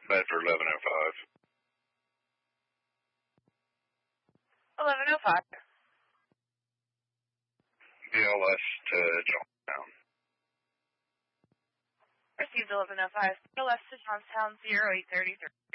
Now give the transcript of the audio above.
Bedford 1105. 1105. BLS to Johnstown. Received 1105. BLS to Johnstown 0833.